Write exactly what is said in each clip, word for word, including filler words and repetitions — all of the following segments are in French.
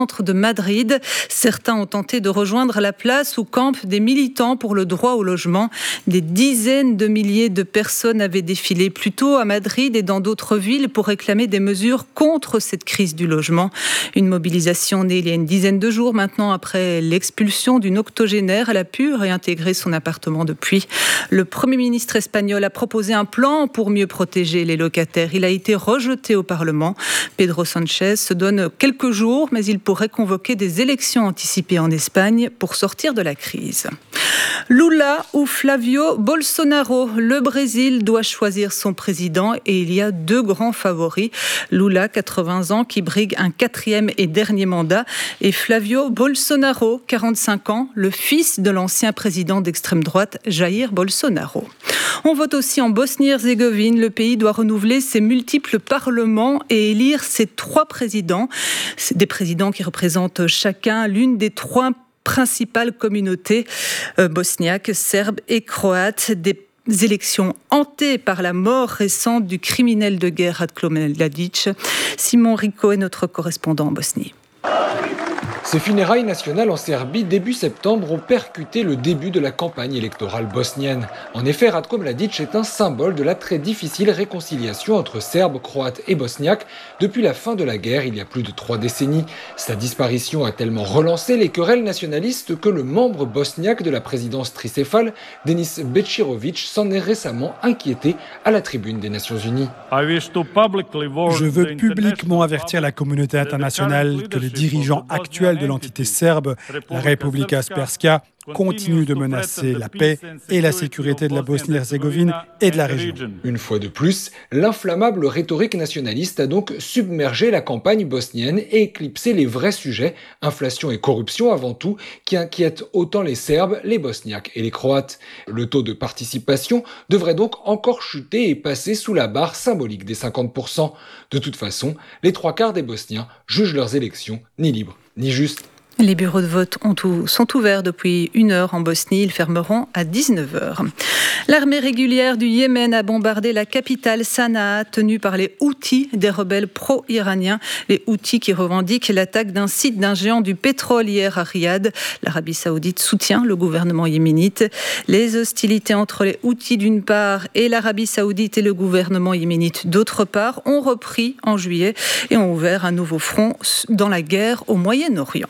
centre de Madrid. Certains ont tenté de rejoindre la place où campent des militants pour le droit au logement. Des dizaines de milliers de personnes avaient défilé plus tôt à Madrid et dans d'autres villes pour réclamer des mesures contre cette crise du logement. Une mobilisation née il y a une dizaine de jours maintenant après l'expulsion d'une octogénaire. Elle a pu réintégrer son appartement depuis. Le Premier ministre espagnol a proposé un plan pour mieux protéger les locataires. Il a été rejeté au Parlement. Pedro Sánchez se donne quelques jours, mais il pourrait convoquer des élections anticipées en Espagne pour sortir de la crise. Lula ou Flavio Bolsonaro, le Brésil doit choisir son président et il y a deux grands favoris. Lula, quatre-vingts ans, qui brigue un quatrième et dernier mandat, et Flavio Bolsonaro, quarante-cinq ans, le fils de l'ancien président d'extrême droite Jair Bolsonaro. On vote aussi en Bosnie-Herzégovine. Le pays doit renouveler ses multiples parlements et élire ses trois présidents. C'est des présidents qui représentent chacun l'une des trois principales communautés euh, bosniaques, serbes et croates. Des élections hantées par la mort récente du criminel de guerre Ratko Mladic. Simon Rico est notre correspondant en Bosnie. Ces funérailles nationales en Serbie début septembre ont percuté le début de la campagne électorale bosnienne. En effet, Ratko Mladic est un symbole de la très difficile réconciliation entre Serbes, Croates et Bosniaques depuis la fin de la guerre il y a plus de trois décennies. Sa disparition a tellement relancé les querelles nationalistes que le membre bosniaque de la présidence tricéphale, Denis Bečirović, s'en est récemment inquiété à la tribune des Nations Unies. Je veux publiquement avertir la communauté internationale que les dirigeants actuels de l'entité serbe, la Republika Srpska, continue de menacer la paix et la sécurité de la Bosnie-Herzégovine et de la région. Une fois de plus, l'inflammable rhétorique nationaliste a donc submergé la campagne bosnienne et éclipsé les vrais sujets, inflation et corruption avant tout, qui inquiètent autant les Serbes, les Bosniaques et les Croates. Le taux de participation devrait donc encore chuter et passer sous la barre symbolique des cinquante pour cent. De toute façon, les trois quarts des Bosniens jugent leurs élections ni libres ni justes. Les bureaux de vote ont tout, sont ouverts depuis une heure en Bosnie. Ils fermeront à dix-neuf heures. L'armée régulière du Yémen a bombardé la capitale Sanaa, tenue par les Houthis, des rebelles pro-iraniens. Les Houthis qui revendiquent l'attaque d'un site d'un géant du pétrole hier à Riyad. L'Arabie saoudite soutient le gouvernement yéménite. Les hostilités entre les Houthis d'une part et l'Arabie saoudite et le gouvernement yéménite d'autre part ont repris en juillet et ont ouvert un nouveau front dans la guerre au Moyen-Orient.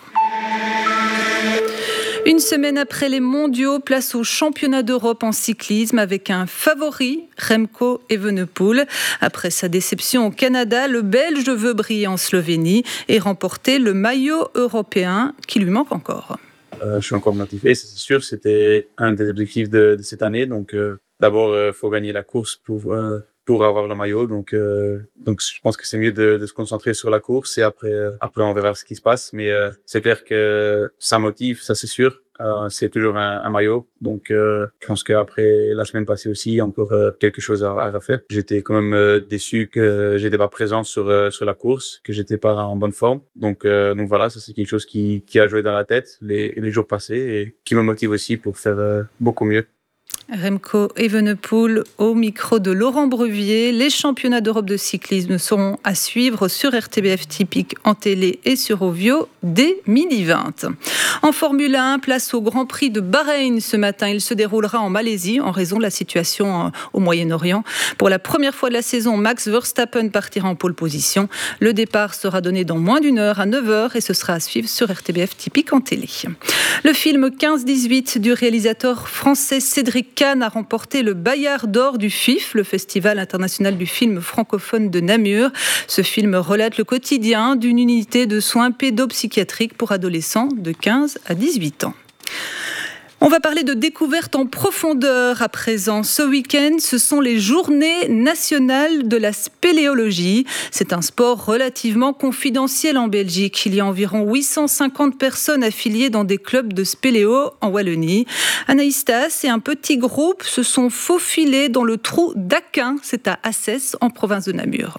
Une semaine après les mondiaux, place au championnat d'Europe en cyclisme avec un favori, Remco Evenepoel. Après sa déception au Canada, le Belge veut briller en Slovénie et remporter le maillot européen qui lui manque encore. Euh, je suis encore motivé, c'est sûr. C'était un des objectifs de, de cette année. Donc, euh, d'abord, il euh, faut gagner la course pour... Euh pour avoir le maillot, donc euh, donc je pense que c'est mieux de, de se concentrer sur la course et après euh, après on verra ce qui se passe, mais euh, c'est clair que ça motive, ça c'est sûr. Euh, c'est toujours un, un maillot, donc euh, je pense qu'après la semaine passée aussi, il y a encore euh, quelque chose à, à refaire. J'étais quand même euh, déçu que j'étais pas présent sur euh, sur la course, que j'étais pas en bonne forme, donc euh, donc voilà, ça c'est quelque chose qui qui a joué dans la tête les les jours passés et qui me motive aussi pour faire euh, beaucoup mieux. Remco Evenepoel au micro de Laurent Bruvier. Les championnats d'Europe de cyclisme seront à suivre sur R T B F Typique en télé et sur Ovio dès midi vingt. En Formule un, place au Grand Prix de Bahreïn ce matin. Il se déroulera en Malaisie en raison de la situation au Moyen-Orient. Pour la première fois de la saison, Max Verstappen partira en pole position. Le départ sera donné dans moins d'une heure à neuf heures et ce sera à suivre sur R T B F Typique en télé. Le film quinze dix-huit du réalisateur français Cédric Kahn a remporté le Bayard d'or du F I F, le Festival international du film francophone de Namur. Ce film relate le quotidien d'une unité de soins pédopsychiatriques pour adolescents de quinze à dix-huit ans. On va parler de découverte en profondeur à présent. Ce week-end, ce sont les journées nationales de la spéléologie. C'est un sport relativement confidentiel en Belgique. Il y a environ huit cent cinquante personnes affiliées dans des clubs de spéléo en Wallonie. Anaïs Tass et un petit groupe se sont faufilés dans le trou d'Aquin, c'est à Assès, en province de Namur.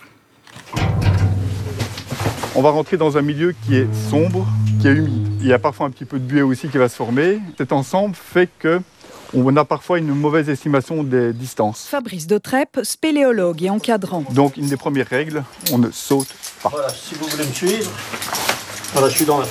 On va rentrer dans un milieu qui est sombre, qui est humide. Il y a parfois un petit peu de buée aussi qui va se former. Cet ensemble fait qu'on a parfois une mauvaise estimation des distances. Fabrice Dautrep, spéléologue et encadrant. Donc une des premières règles, on ne saute pas. Voilà, si vous voulez me suivre. Voilà, je suis dans la